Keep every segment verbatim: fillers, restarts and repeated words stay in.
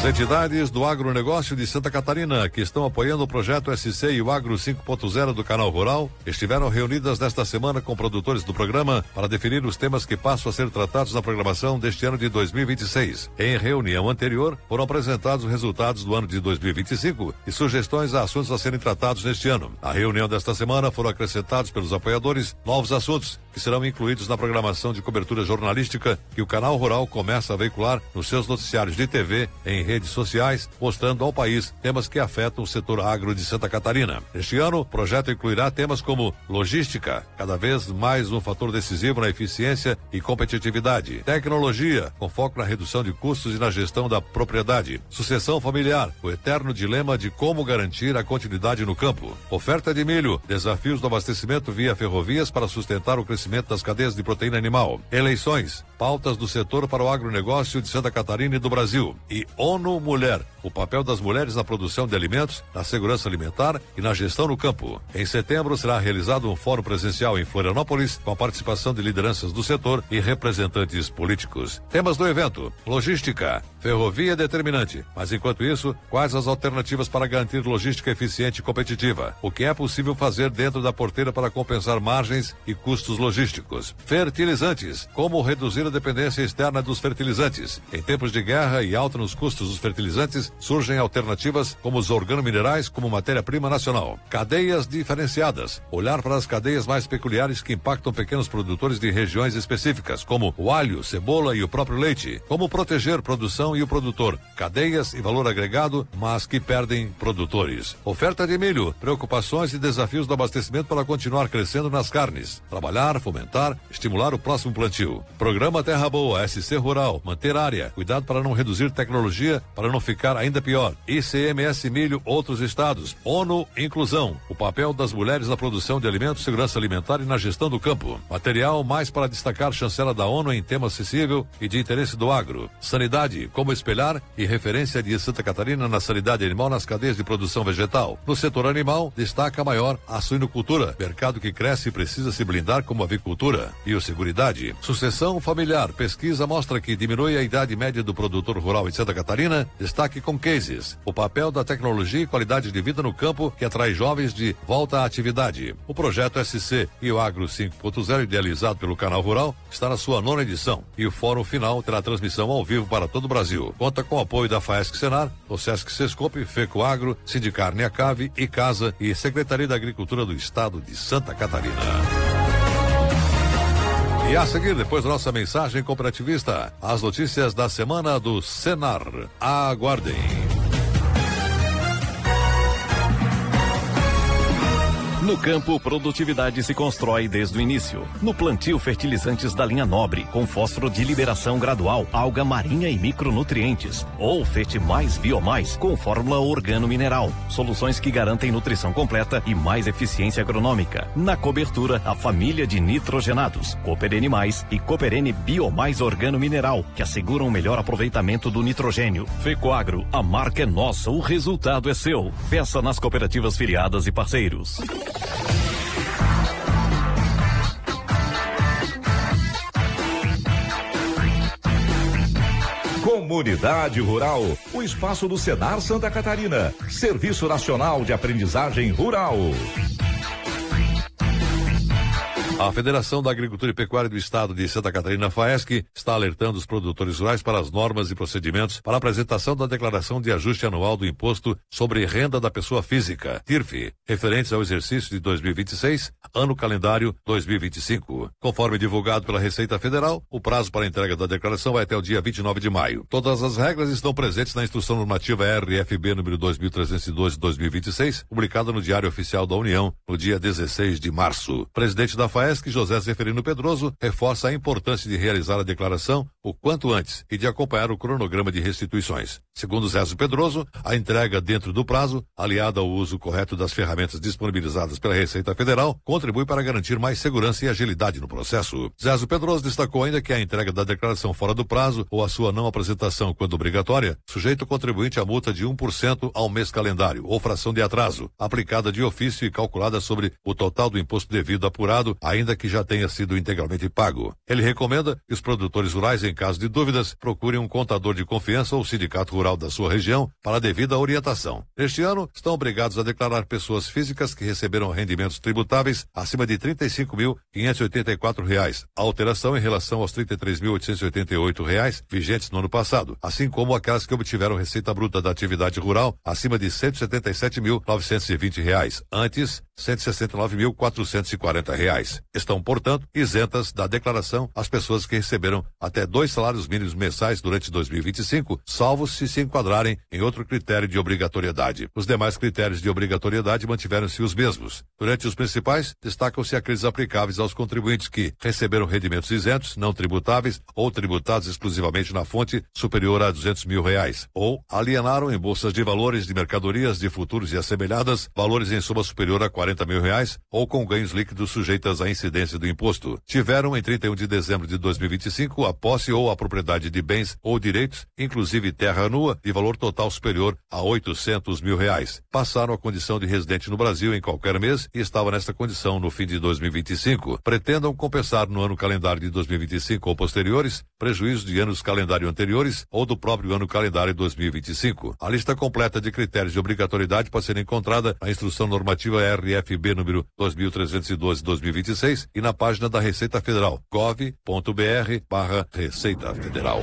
Entidades do agronegócio de Santa Catarina que estão apoiando o projeto S C e o Agro cinco ponto zero do Canal Rural estiveram reunidas nesta semana com produtores do programa para definir os temas que passam a ser tratados na programação deste ano de dois mil e vinte e seis. Em reunião anterior, foram apresentados os resultados do ano de dois mil e vinte e cinco e sugestões a assuntos a serem tratados neste ano. Na reunião desta semana foram acrescentados pelos apoiadores novos assuntos que serão incluídos na programação de cobertura jornalística que o Canal Rural começa a veicular nos seus noticiários de T V, em redes sociais, mostrando ao país temas que afetam o setor agro de Santa Catarina. Este ano, o projeto incluirá temas como logística, cada vez mais um fator decisivo na eficiência e competitividade, tecnologia, com foco na redução de custos e na gestão da propriedade, sucessão familiar, o eterno dilema de como garantir a continuidade no campo, oferta de milho, desafios do abastecimento via ferrovias para sustentar o crescimento das cadeias de proteína animal, eleições, pautas do setor para o agronegócio de Santa Catarina e do Brasil, e ONU Mulher, o papel das mulheres na produção de alimentos, na segurança alimentar e na gestão no campo. Em setembro será realizado um fórum presencial em Florianópolis com a participação de lideranças do setor e representantes políticos. Temas do evento: logística, ferrovia determinante, mas enquanto isso, quais as alternativas para garantir logística eficiente e competitiva? O que é possível fazer dentro da porteira para compensar margens e custos logísticos? Fertilizantes, como reduzir a dependência externa dos fertilizantes? Em tempos de guerra e alta nos custos dos fertilizantes, surgem alternativas como os organominerais como matéria-prima nacional. Cadeias diferenciadas, olhar para as cadeias mais peculiares que impactam pequenos produtores de regiões específicas, como o alho, cebola e o próprio leite. Como proteger produção e o produtor. Cadeias e valor agregado, mas que perdem produtores. Oferta de milho, preocupações e desafios do abastecimento para continuar crescendo nas carnes. Trabalhar, fomentar, estimular o próximo plantio. Programa Terra Boa, S C Rural, manter área, cuidado para não reduzir tecnologia, para não ficar ainda pior. I C M S Milho, outros estados. ONU Inclusão, o papel das mulheres na produção de alimentos, segurança alimentar e na gestão do campo. Material mais para destacar chancela da ONU em tema acessível e de interesse do agro. Sanidade, como espelhar e referência de Santa Catarina na sanidade animal nas cadeias de produção vegetal. No setor animal, destaca maior a suinocultura, mercado que cresce e precisa se blindar como a avicultura. Biosseguridade, sucessão familiar, pesquisa mostra que diminui a idade média do produtor rural em Santa Catarina, destaque com cases, o papel da tecnologia e qualidade de vida no campo que atrai jovens de volta à atividade. O projeto S C e o Agro cinco ponto zero, idealizado pelo Canal Rural, está na sua nona edição e o fórum final terá transmissão ao vivo para todo o Brasil. Conta com o apoio da FAESC Senar, o Sesc Sescope, FECO Agro, Sindicarne Acave e Casa e Secretaria da Agricultura do Estado de Santa Catarina. E a seguir, depois da nossa mensagem cooperativista, as notícias da semana do Senar. Aguardem. No campo, produtividade se constrói desde o início. No plantio, fertilizantes da linha Nobre, com fósforo de liberação gradual, alga marinha e micronutrientes. Ou Fete Mais Biomais, com fórmula organo-mineral. Soluções que garantem nutrição completa e mais eficiência agronômica. Na cobertura, a família de nitrogenados, Cooperene Mais e Cooperene Biomais Organo-Mineral, que asseguram o melhor aproveitamento do nitrogênio. Fecoagro, a marca é nossa, o resultado é seu. Peça nas cooperativas filiadas e parceiros. Comunidade Rural, o espaço do Senar Santa Catarina, Serviço Nacional de Aprendizagem Rural. A Federação da Agricultura e Pecuária do Estado de Santa Catarina, FAESC, está alertando os produtores rurais para as normas e procedimentos para a apresentação da declaração de ajuste anual do Imposto sobre Renda da Pessoa Física, T I R F, referentes ao exercício de dois mil e vinte e seis, ano calendário dois mil e vinte e cinco. Conforme divulgado pela Receita Federal, o prazo para a entrega da declaração vai até o dia vinte e nove de maio. Todas as regras estão presentes na Instrução Normativa R F B número dois mil trezentos e doze de dois mil e vinte e seis, publicada no Diário Oficial da União no dia dezesseis de março. Presidente da FAESC, José Zeferino Pedroso, reforça a importância de realizar a declaração o quanto antes e de acompanhar o cronograma de restituições. Segundo Zé Pedroso, a entrega dentro do prazo, aliada ao uso correto das ferramentas disponibilizadas pela Receita Federal, contribui para garantir mais segurança e agilidade no processo. Zé Pedroso destacou ainda que a entrega da declaração fora do prazo ou a sua não apresentação quando obrigatória, sujeita o contribuinte a multa de um por cento ao mês calendário ou fração de atraso, aplicada de ofício e calculada sobre o total do imposto devido apurado a ainda que já tenha sido integralmente pago. Ele recomenda que os produtores rurais, em caso de dúvidas, procurem um contador de confiança ou sindicato rural da sua região para a devida orientação. Neste ano, estão obrigados a declarar pessoas físicas que receberam rendimentos tributáveis acima de trinta e cinco mil quinhentos e oitenta e quatro reais, a alteração em relação aos trinta e três mil oitocentos e oitenta e oito reais vigentes no ano passado, assim como aquelas que obtiveram receita bruta da atividade rural acima de cento e setenta e sete mil novecentos e vinte reais, antes cento e sessenta e nove mil quatrocentos e quarenta reais. Estão, portanto, isentas da declaração as pessoas que receberam até dois salários mínimos mensais durante dois mil e vinte e cinco, salvo se se enquadrarem em outro critério de obrigatoriedade. Os demais critérios de obrigatoriedade mantiveram-se os mesmos. Durante os principais, destacam-se aqueles aplicáveis aos contribuintes que receberam rendimentos isentos, não tributáveis ou tributados exclusivamente na fonte superior a duzentos mil reais, ou alienaram em bolsas de valores de mercadorias de futuros e assemelhadas valores em soma superior a quarenta mil reais ou com ganhos líquidos sujeitas à incidência do imposto. Tiveram em trinta e um de dezembro de dois mil e vinte e cinco a posse ou a propriedade de bens ou direitos, inclusive terra nua, de valor total superior a oitocentos mil reais. Passaram a condição de residente no Brasil em qualquer mês e estavam nesta condição no fim de dois mil e vinte e cinco. Pretendam compensar no ano calendário de dois mil e vinte e cinco ou posteriores prejuízos de anos calendário anteriores ou do próprio ano calendário dois mil e vinte e cinco. A lista completa de critérios de obrigatoriedade pode ser encontrada na Instrução Normativa R F B número dois mil trezentos e doze barra dois mil e vinte e seis e na página da Receita Federal, gov ponto br barra Receita Federal.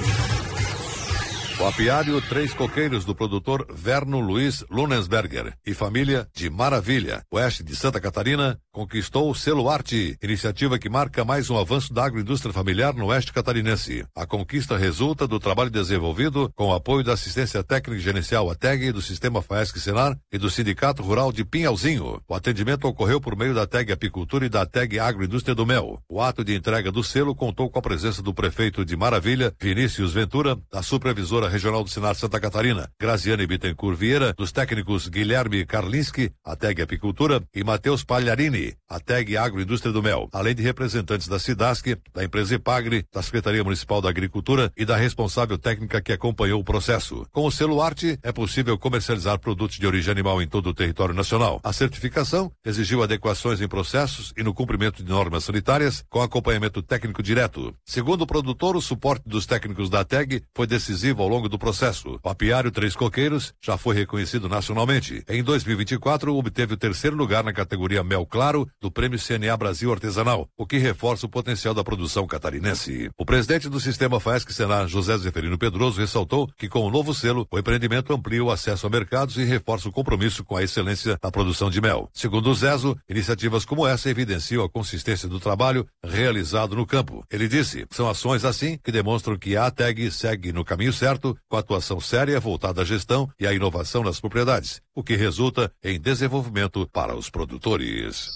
O apiário Três Coqueiros do produtor Verno Luiz Lunensberger e família de Maravilha, oeste de Santa Catarina, conquistou o selo Arte, iniciativa que marca mais um avanço da agroindústria familiar no oeste catarinense. A conquista resulta do trabalho desenvolvido com o apoio da assistência técnica e gerencial A T E G, do Sistema Faesc-Senar e do Sindicato Rural de Pinhalzinho. O atendimento ocorreu por meio da T E G Apicultura e da T E G Agroindústria do Mel. O ato de entrega do selo contou com a presença do prefeito de Maravilha, Vinícius Ventura, da supervisora regional do Senar Santa Catarina, Graziane Bittencourt Vieira, dos técnicos Guilherme Karlinski, a T E G Apicultura, e Matheus Pagliarini, a T E G Agroindústria do Mel, além de representantes da SIDASC, da empresa Epagre, da Secretaria Municipal da Agricultura e da responsável técnica que acompanhou o processo. Com o selo Arte, é possível comercializar produtos de origem animal em todo o território nacional. A certificação exigiu adequações em processos e no cumprimento de normas sanitárias, com acompanhamento técnico direto. Segundo o produtor, o suporte dos técnicos da T E G foi decisivo ao longo do processo. O apiário Três Coqueiros já foi reconhecido nacionalmente. Em dois mil e vinte e quatro, obteve o terceiro lugar na categoria Mel Claro do Prêmio C N A Brasil Artesanal, o que reforça o potencial da produção catarinense. O presidente do Sistema Faesc-Senar, José Zeferino Pedroso, ressaltou que com o novo selo, o empreendimento amplia o acesso a mercados e reforça o compromisso com a excelência na produção de mel. Segundo o Zezo, iniciativas como essa evidenciam a consistência do trabalho realizado no campo. Ele disse, são ações assim que demonstram que a A T E G segue no caminho certo, com atuação séria voltada à gestão e à inovação nas propriedades, o que resulta em desenvolvimento para os produtores.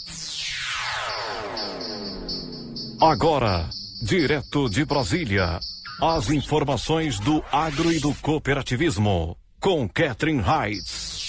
Agora, direto de Brasília, as informações do agro e do cooperativismo, com Catherine Heitz.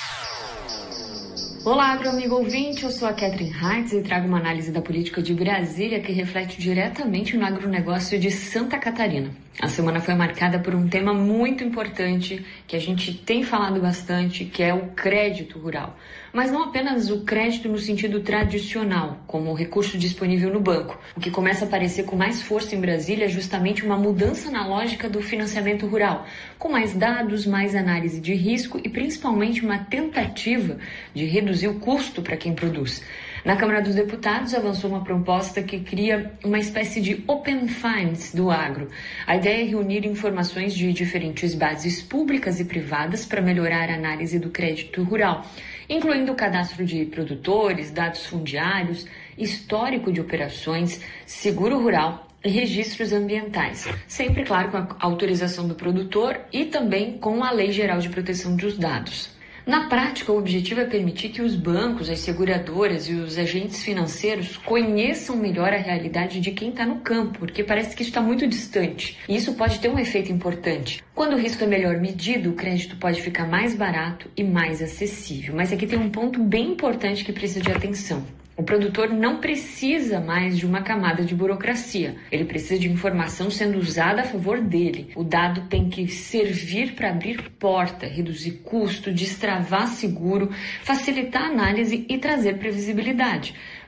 Olá, agroamigo ouvinte, eu sou a Catherine Heitz e trago uma análise da política de Brasília que reflete diretamente no agronegócio de Santa Catarina. A semana foi marcada por um tema muito importante que a gente tem falado bastante, que é o crédito rural. Mas não apenas o crédito no sentido tradicional, como o recurso disponível no banco. O que começa a aparecer com mais força em Brasília é justamente uma mudança na lógica do financiamento rural, com mais dados, mais análise de risco e principalmente uma tentativa de reduzir o custo para quem produz. Na Câmara dos Deputados avançou uma proposta que cria uma espécie de Open Finance do agro. A ideia é reunir informações de diferentes bases públicas e privadas para melhorar a análise do crédito rural, incluindo o cadastro de produtores, dados fundiários, histórico de operações, seguro rural e registros ambientais. Sempre, claro, com a autorização do produtor e também com a Lei Geral de Proteção dos Dados. Na prática, o objetivo é permitir que os bancos, as seguradoras e os agentes financeiros conheçam melhor a realidade de quem está no campo, porque parece que isso está muito distante. E isso pode ter um efeito importante. Quando o risco é melhor medido, o crédito pode ficar mais barato e mais acessível. Mas aqui tem um ponto bem importante que precisa de atenção. O produtor não precisa mais de uma camada de burocracia. Ele precisa de informação sendo usada a favor dele. O dado tem que servir para abrir porta, reduzir custo, destravar seguro, facilitar a análise e trazer previsibilidade.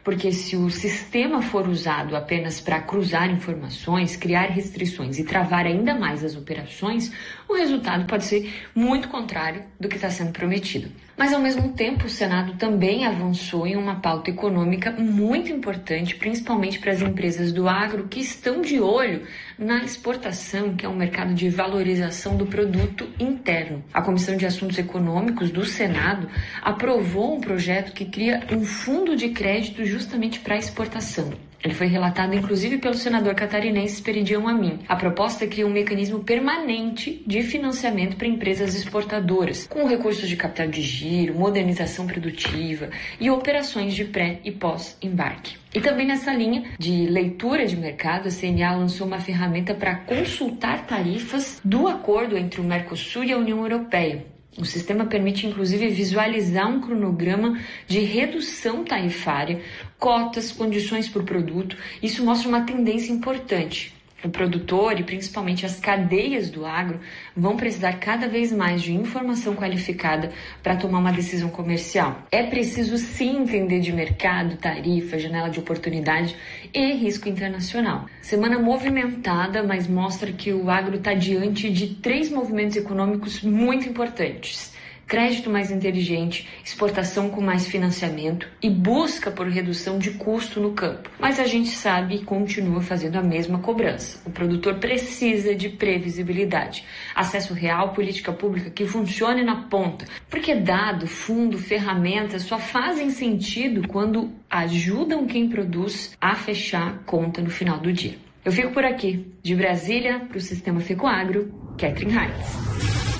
porque se o sistema for usado apenas para cruzar informações, criar restrições e travar ainda mais as operações, o resultado pode ser muito contrário do que está sendo prometido. Mas, ao mesmo tempo, o Senado também avançou em uma pauta econômica muito importante, principalmente para as empresas do agro que estão de olho na exportação, que é um mercado de valorização do produto interno. A Comissão de Assuntos Econômicos do Senado aprovou um projeto que cria um fundo de crédito justamente para a exportação. Ele foi relatado, inclusive, pelo senador catarinense Esperidião Amin. A proposta cria um mecanismo permanente de financiamento para empresas exportadoras, com recursos de capital de giro, modernização produtiva e operações de pré- e pós-embarque. E também nessa linha de leitura de mercado, a C N A lançou uma ferramenta para consultar tarifas do acordo entre o Mercosul e a União Europeia. O sistema permite, inclusive, visualizar um cronograma de redução tarifária, cotas, condições por produto. Isso mostra uma tendência importante. O produtor e principalmente as cadeias do agro vão precisar cada vez mais de informação qualificada para tomar uma decisão comercial. É preciso sim entender de mercado, tarifa, janela de oportunidade e risco internacional. Semana movimentada, mas mostra que o agro está diante de três movimentos econômicos muito importantes: crédito mais inteligente, exportação com mais financiamento e busca por redução de custo no campo. Mas a gente sabe e continua fazendo a mesma cobrança. O produtor precisa de previsibilidade, acesso real, política pública que funcione na ponta, porque dado, fundo, ferramentas só fazem sentido quando ajudam quem produz a fechar a conta no final do dia. Eu fico por aqui. De Brasília, para o Sistema Fecoagro, Catherine Heitz.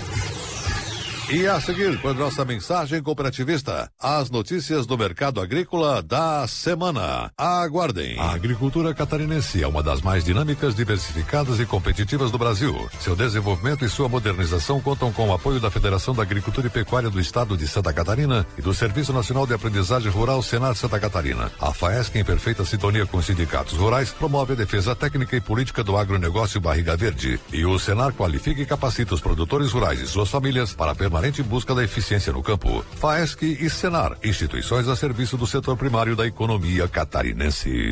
E a seguir, com a nossa mensagem cooperativista, as notícias do mercado agrícola da semana. Aguardem. A agricultura catarinense é uma das mais dinâmicas, diversificadas e competitivas do Brasil. Seu desenvolvimento e sua modernização contam com o apoio da Federação da Agricultura e Pecuária do Estado de Santa Catarina e do Serviço Nacional de Aprendizagem Rural Senar Santa Catarina. A FAESC, em perfeita sintonia com os sindicatos rurais, promove a defesa técnica e política do agronegócio Barriga Verde. E o Senar qualifica e capacita os produtores rurais e suas famílias para permanecer em busca da eficiência no campo. FAESC e Senar, instituições a serviço do setor primário da economia catarinense.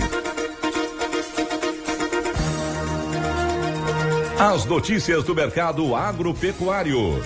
As notícias do mercado agropecuário.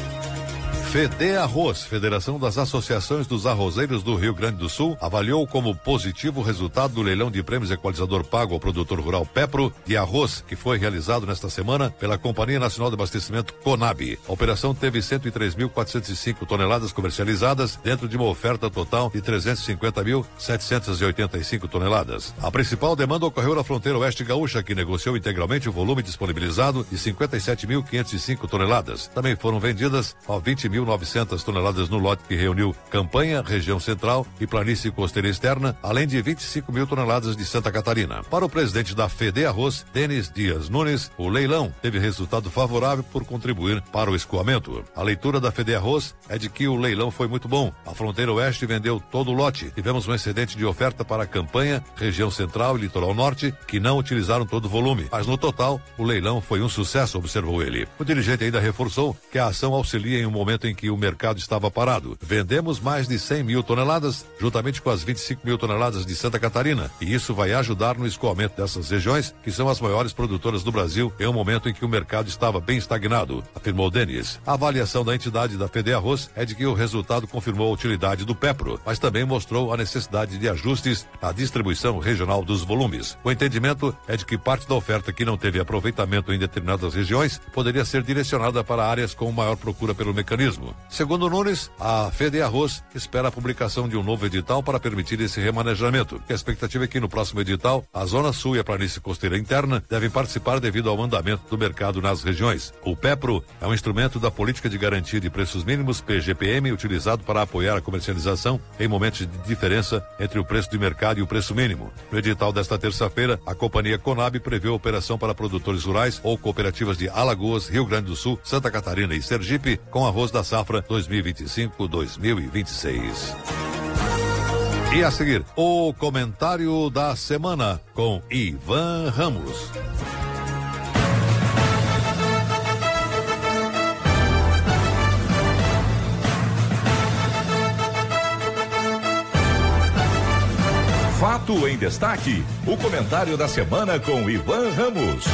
FEDEARROZ, Federação das Associações dos Arrozeiros do Rio Grande do Sul, avaliou como positivo o resultado do leilão de prêmios equalizador pago ao produtor rural Pepro de arroz, que foi realizado nesta semana pela Companhia Nacional de Abastecimento CONAB. A operação teve cento e três mil quatrocentos e cinco toneladas comercializadas dentro de uma oferta total de trezentos e cinquenta mil setecentos e oitenta e cinco toneladas. A principal demanda ocorreu na fronteira oeste gaúcha, que negociou integralmente o volume disponibilizado de cinquenta e sete mil quinhentos e cinco toneladas. Também foram vendidas a vinte mil novecentas toneladas no lote que reuniu Campanha, região central e planície costeira externa, além de vinte e cinco mil toneladas de Santa Catarina. Para o presidente da FEDEARROZ, Denis Dias Nunes, o leilão teve resultado favorável por contribuir para o escoamento. A leitura da FEDEARROZ é de que o leilão foi muito bom. A fronteira oeste vendeu todo o lote. Tivemos um excedente de oferta para Campanha, região central e litoral norte, que não utilizaram todo o volume. Mas no total, o leilão foi um sucesso, observou ele. O dirigente ainda reforçou que a ação auxilia em um momento em que o mercado estava parado. Vendemos mais de cem mil toneladas, juntamente com as vinte e cinco mil toneladas de Santa Catarina, e isso vai ajudar no escoamento dessas regiões, que são as maiores produtoras do Brasil, em um momento em que o mercado estava bem estagnado, afirmou Denis. A avaliação da entidade da FEDEARROZ é de que o resultado confirmou a utilidade do Pepro, mas também mostrou a necessidade de ajustes na distribuição regional dos volumes. O entendimento é de que parte da oferta que não teve aproveitamento em determinadas regiões poderia ser direcionada para áreas com maior procura pelo mecanismo. Segundo Nunes, a FEDEARROZ espera a publicação de um novo edital para permitir esse remanejamento. A expectativa é que no próximo edital, a Zona Sul e a planície costeira interna devem participar devido ao andamento do mercado nas regiões. O Pepro é um instrumento da Política de Garantia de Preços Mínimos, P G P M, utilizado para apoiar a comercialização em momentos de diferença entre o preço de mercado e o preço mínimo. No edital desta terça-feira, a companhia Conab prevê a operação para produtores rurais ou cooperativas de Alagoas, Rio Grande do Sul, Santa Catarina e Sergipe, com arroz da safra dois mil e vinte e cinco, dois mil e vinte e seis. E a seguir, o comentário da semana com Ivan Ramos. Fato em Destaque, o comentário da semana com Ivan Ramos.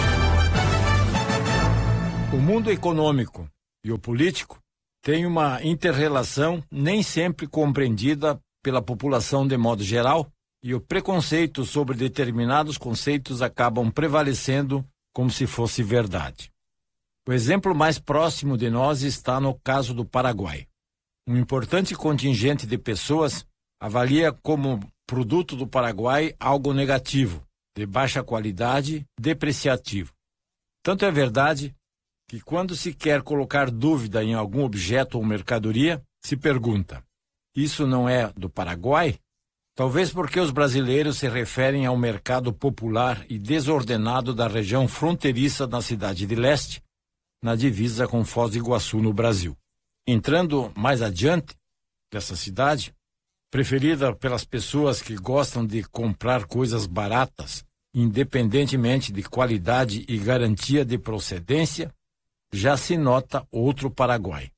O mundo econômico e o político têm uma inter-relação nem sempre compreendida pela população de modo geral, e o preconceito sobre determinados conceitos acabam prevalecendo como se fosse verdade. O exemplo mais próximo de nós está no caso do Paraguai. Um importante contingente de pessoas avalia como produto do Paraguai algo negativo, de baixa qualidade, depreciativo. Tanto é verdade que quando se quer colocar dúvida em algum objeto ou mercadoria, se pergunta: isso não é do Paraguai? Talvez porque os brasileiros se referem ao mercado popular e desordenado da região fronteiriça da Cidade de Leste, na divisa com Foz do Iguaçu, no Brasil. Entrando mais adiante dessa cidade, preferida pelas pessoas que gostam de comprar coisas baratas, independentemente de qualidade e garantia de procedência, já se nota outro Paraguai.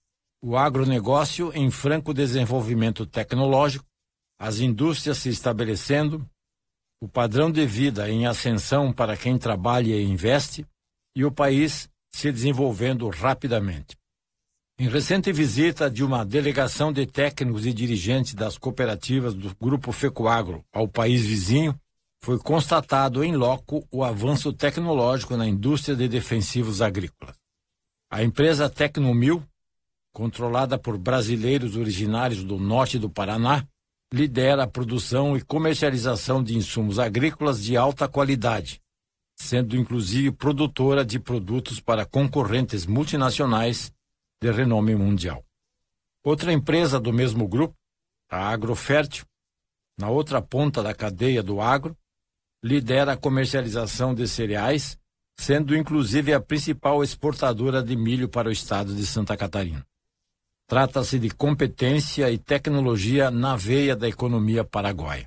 O agronegócio em franco desenvolvimento tecnológico, as indústrias se estabelecendo, o padrão de vida em ascensão para quem trabalha e investe, e o país se desenvolvendo rapidamente. Em recente visita de uma delegação de técnicos e dirigentes das cooperativas do Grupo Fecoagro ao país vizinho, foi constatado em loco o avanço tecnológico na indústria de defensivos agrícolas. A empresa Tecnomil, controlada por brasileiros originários do norte do Paraná, lidera a produção e comercialização de insumos agrícolas de alta qualidade, sendo inclusive produtora de produtos para concorrentes multinacionais de renome mundial. Outra empresa do mesmo grupo, a Agrofértil, na outra ponta da cadeia do agro, lidera a comercialização de cereais, sendo inclusive a principal exportadora de milho para o estado de Santa Catarina. Trata-se de competência e tecnologia na veia da economia paraguaia.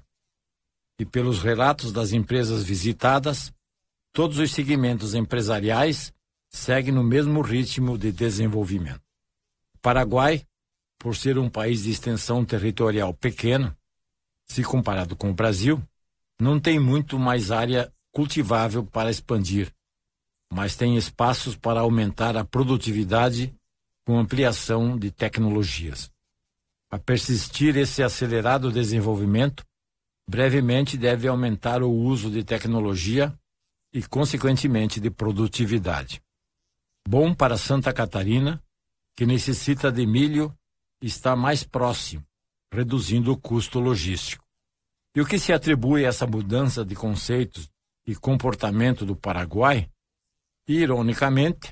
E pelos relatos das empresas visitadas, todos os segmentos empresariais seguem no mesmo ritmo de desenvolvimento. O Paraguai, por ser um país de extensão territorial pequena, se comparado com o Brasil, não tem muito mais área cultivável para expandir, mas tem espaços para aumentar a produtividade com ampliação de tecnologias. A persistir esse acelerado desenvolvimento, brevemente deve aumentar o uso de tecnologia e, consequentemente, de produtividade. Bom para Santa Catarina, que necessita de milho, está mais próximo, reduzindo o custo logístico. E o que se atribui a essa mudança de conceitos e comportamento do Paraguai? Ironicamente,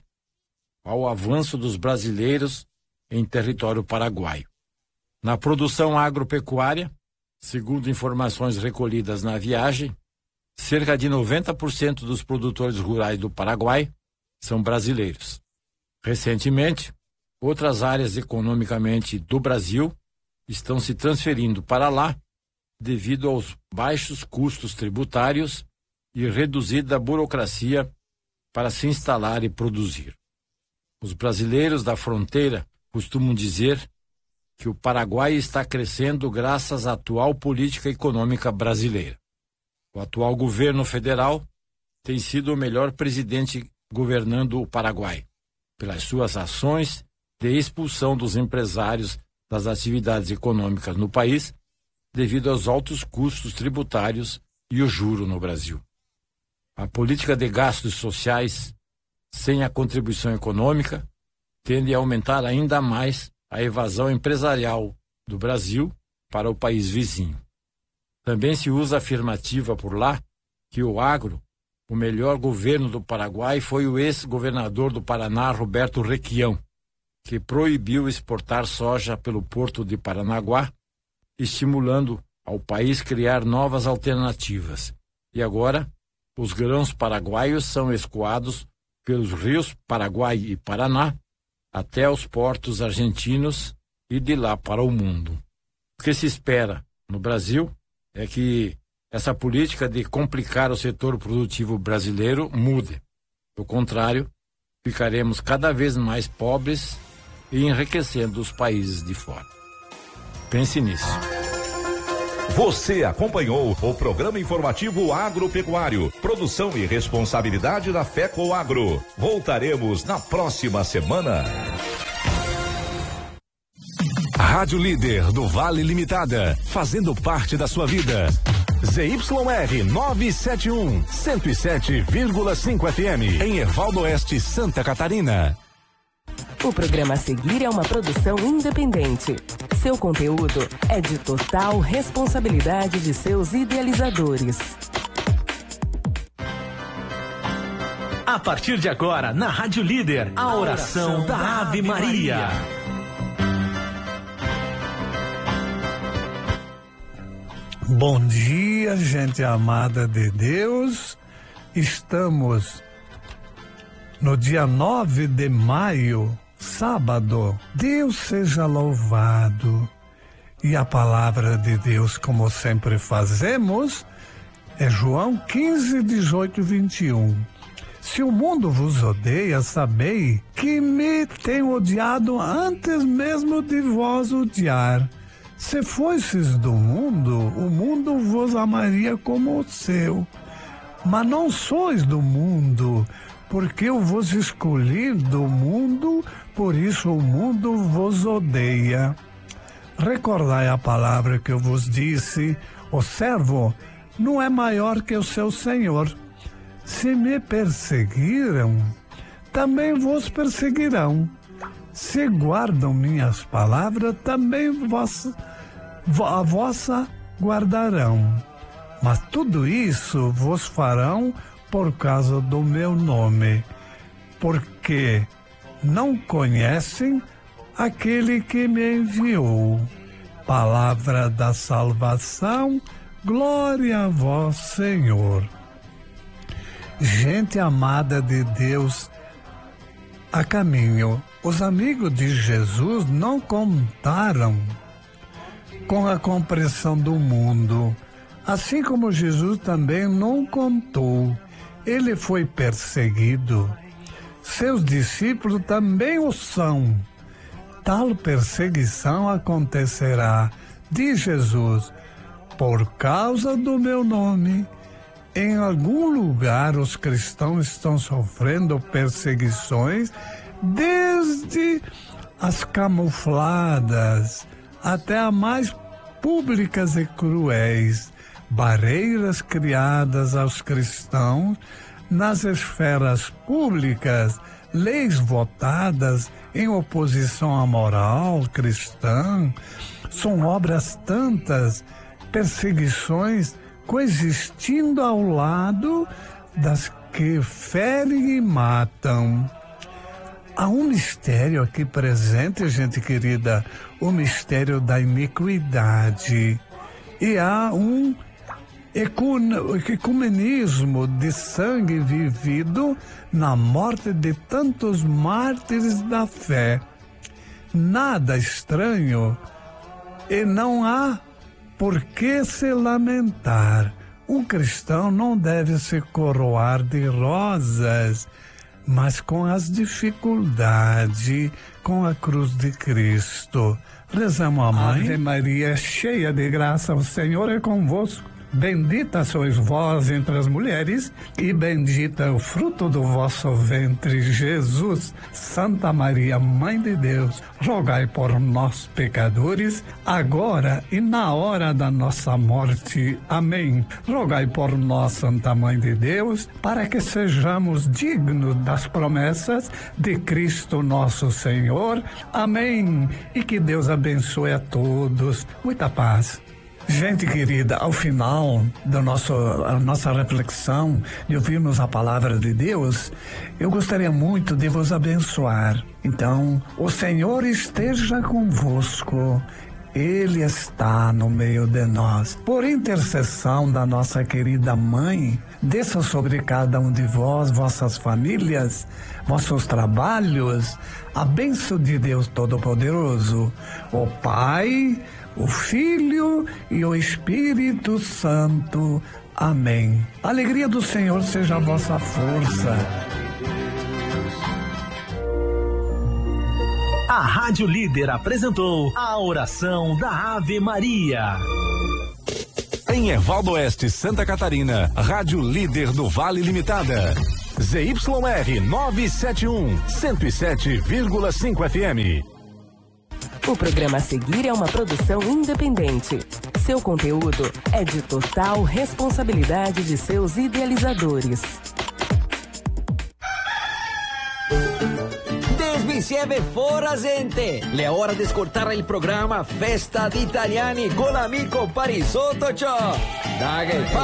ao avanço dos brasileiros em território paraguaio. Na produção agropecuária, segundo informações recolhidas na viagem, cerca de noventa por cento dos produtores rurais do Paraguai são brasileiros. Recentemente, outras áreas economicamente do Brasil estão se transferindo para lá devido aos baixos custos tributários e reduzida burocracia para se instalar e produzir. Os brasileiros da fronteira costumam dizer que o Paraguai está crescendo graças à atual política econômica brasileira. O atual governo federal tem sido o melhor presidente governando o Paraguai, pelas suas ações de expulsão dos empresários das atividades econômicas no país, devido aos altos custos tributários e o juro no Brasil. A política de gastos sociais, sem a contribuição econômica, tende a aumentar ainda mais a evasão empresarial do Brasil para o país vizinho. Também se usa a afirmativa por lá que o agro, o melhor governo do Paraguai, foi o ex-governador do Paraná, Roberto Requião, que proibiu exportar soja pelo porto de Paranaguá, estimulando ao país criar novas alternativas. E agora, os grãos paraguaios são escoados pelos rios Paraguai e Paraná até os portos argentinos e de lá para o mundo. O que se espera no Brasil é que essa política de complicar o setor produtivo brasileiro mude. Do contrário, ficaremos cada vez mais pobres e enriquecendo os países de fora. Pense nisso. Você acompanhou o programa informativo agropecuário, produção e responsabilidade da FECO Agro. Voltaremos na próxima semana. Rádio Líder do Vale Limitada, fazendo parte da sua vida. Z Y R novecentos e setenta e um, cento e sete vírgula cinco F M, em Erval Oeste, Santa Catarina. O programa a seguir é uma produção independente. Seu conteúdo é de total responsabilidade de seus idealizadores. A partir de agora, na Rádio Líder, a oração da Ave Maria. Bom dia, gente amada de Deus. Estamos no dia nove de maio, sábado. Deus seja louvado. E a palavra de Deus, como sempre fazemos, é João quinze, dezoito e vinte e um. Se o mundo vos odeia, sabei que me tem odiado antes mesmo de vós odiar. Se fosseis do mundo, o mundo vos amaria como o seu. Mas não sois do mundo, porque eu vos escolhi do mundo, por isso o mundo vos odeia. Recordai a palavra que eu vos disse: o servo não é maior que o seu senhor. Se me perseguiram, também vos perseguirão. Se guardam minhas palavras, também vos, a vossa guardarão. Mas tudo isso vos farão por causa do meu nome, porque não conhecem aquele que me enviou. Palavra da salvação, glória a vós, Senhor. Gente amada de Deus, a caminho, os amigos de Jesus não contaram com a compreensão do mundo, assim como Jesus também não contou. Ele foi perseguido. Seus discípulos também o são. Tal perseguição acontecerá, diz Jesus, por causa do meu nome. Em algum lugar os cristãos estão sofrendo perseguições, desde as camufladas até as mais públicas e cruéis, barreiras criadas aos cristãos nas esferas públicas, leis votadas em oposição à moral cristã, são obras tantas, perseguições coexistindo ao lado das que ferem e matam. Há um mistério aqui presente, gente querida, o mistério da iniquidade. E há um ecumenismo de sangue vivido na morte de tantos mártires da fé. Nada estranho, e não há por que se lamentar. Um cristão não deve se coroar de rosas, mas com as dificuldades, com a cruz de Cristo. Rezamos a mãe. Ave Maria, cheia de graça, o Senhor é convosco. Bendita sois vós entre as mulheres, e bendito é o fruto do vosso ventre, Jesus. Santa Maria, Mãe de Deus, rogai por nós, pecadores, agora e na hora da nossa morte. Amém. Rogai por nós, Santa Mãe de Deus, para que sejamos dignos das promessas de Cristo nosso Senhor. Amém. E que Deus abençoe a todos. Muita paz. Gente querida, ao final da nosso, a nossa reflexão, de ouvirmos a palavra de Deus, eu gostaria muito de vos abençoar. Então, o Senhor esteja convosco, Ele está no meio de nós. Por intercessão da nossa querida Mãe, desça sobre cada um de vós, vossas famílias, vossos trabalhos, a bênção de Deus Todo-Poderoso, o Pai, o Filho e o Espírito Santo. Amém. A alegria do Senhor seja a vossa força. A Rádio Líder apresentou a oração da Ave Maria. Em Ervaldo Oeste, Santa Catarina, Rádio Líder do Vale Limitada. Z Y R novecentos e setenta e um, cento e sete vírgula cinco F M. O programa a seguir é uma produção independente. Seu conteúdo é de total responsabilidade de seus idealizadores. Insieme fora gente, le hora de escoltar il programma Festa di Italiani con l'amico Parisotto Ciò. Dai,